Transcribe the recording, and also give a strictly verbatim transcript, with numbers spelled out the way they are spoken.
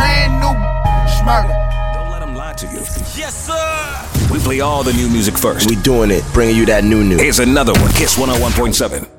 brand new. Schmurder. Don't let them lie to you. Yes, sir. We play all the new music first. We doing it, bringing you that new new. Here's another one. Kiss one oh one point seven.